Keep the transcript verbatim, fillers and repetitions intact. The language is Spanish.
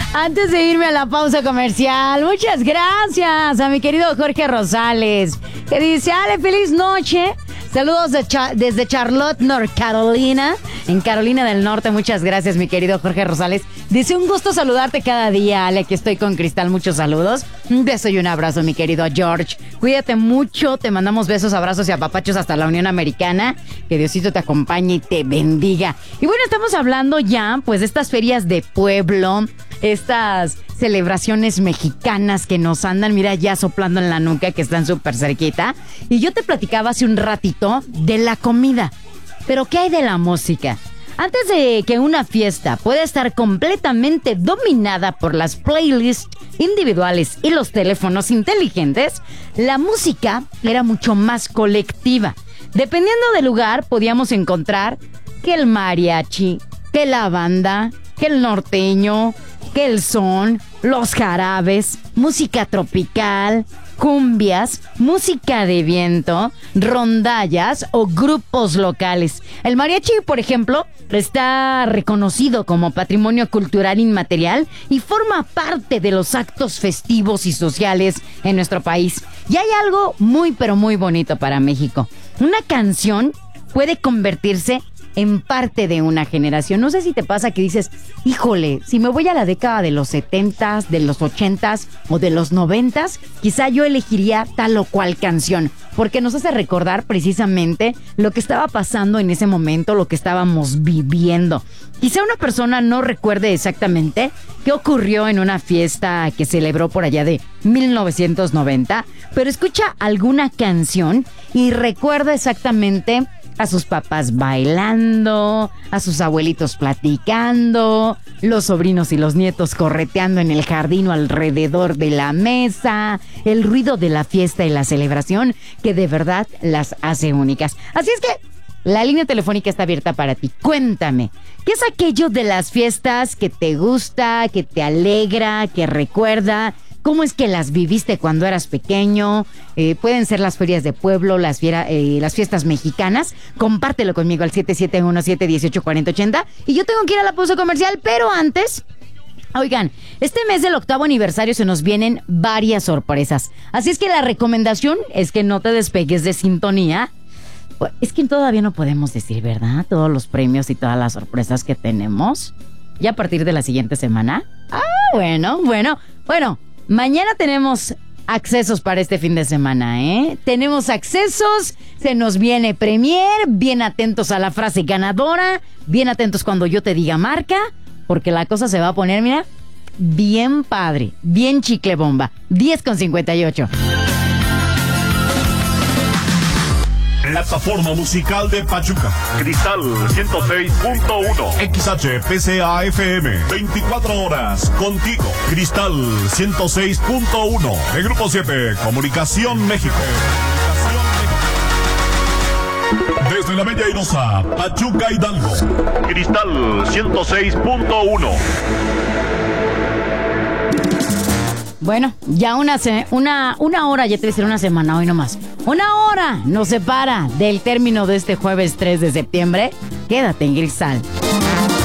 Antes de irme a la pausa comercial, muchas gracias a mi querido Jorge Rosales, que dice, Ale, feliz noche. Saludos de Cha- desde Charlotte, North Carolina, en Carolina del Norte. Muchas gracias, mi querido Jorge Rosales. Dice, un gusto saludarte cada día, Ale, que estoy con Cristal. Muchos saludos. Un beso y un abrazo, mi querido George. Cuídate mucho. Te mandamos besos, abrazos y apapachos hasta la Unión Americana. Que Diosito te acompañe y te bendiga. Y bueno, estamos hablando ya, pues, de estas ferias de pueblo, estas celebraciones mexicanas que nos andan, mira, ya soplando en la nuca, que están súper cerquita. Y yo te platicaba hace un ratito de la comida. Pero ¿qué hay de la música? Antes de que una fiesta pueda estar completamente dominada por las playlists individuales y los teléfonos inteligentes, la música era mucho más colectiva. Dependiendo del lugar, podíamos encontrar que el mariachi, que la banda, que el norteño, que el son, los jarabes, música tropical, cumbias, música de viento, rondallas o grupos locales. El mariachi, por ejemplo, está reconocido como patrimonio cultural inmaterial y forma parte de los actos festivos y sociales en nuestro país. Y hay algo muy pero muy bonito para México. Una canción puede convertirse en parte de una generación. No sé si te pasa que dices, híjole, si me voy a la década de los setentas, de los ochentas o de los noventas, quizá yo elegiría tal o cual canción, porque nos hace recordar precisamente lo que estaba pasando en ese momento, lo que estábamos viviendo. Quizá una persona no recuerde exactamente qué ocurrió en una fiesta que celebró por allá de mil novecientos noventa, pero escucha alguna canción y recuerda exactamente a sus papás bailando, a sus abuelitos platicando, los sobrinos y los nietos correteando en el jardín o alrededor de la mesa, el ruido de la fiesta y la celebración que de verdad las hace únicas. Así es que la línea telefónica está abierta para ti. Cuéntame, ¿qué es aquello de las fiestas que te gusta, que te alegra, que recuerda? ¿Cómo es que las viviste cuando eras pequeño? Eh, pueden ser las ferias de pueblo, las, fiera, eh, las fiestas mexicanas. Compártelo conmigo al siete siete uno siete uno ocho cuatro cero ocho cero. Y yo tengo que ir a la pausa comercial, pero antes... Oigan, este mes del octavo aniversario se nos vienen varias sorpresas. Así es que la recomendación es que no te despegues de sintonía. Es que todavía no podemos decir, ¿verdad? Todos los premios y todas las sorpresas que tenemos. Ya a partir de la siguiente semana. Ah, bueno, bueno, bueno. Mañana tenemos accesos para este fin de semana, ¿eh? Tenemos accesos, se nos viene premier, bien atentos a la frase ganadora, bien atentos cuando yo te diga marca, porque la cosa se va a poner, mira, bien padre, bien chicle bomba. diez con cincuenta y ocho. Plataforma musical de Pachuca. Cristal ciento seis punto uno. X H P C A F M. veinticuatro horas contigo. Cristal ciento seis punto uno. De Grupo siete. Comunicación México. Desde la Bella Airosa, Pachuca, Hidalgo. Cristal ciento seis punto uno. Bueno, ya una, se- una, una hora, ya te voy a decir una semana, hoy nomás. Una hora nos separa del término de este jueves tres de septiembre. Quédate en Cristal.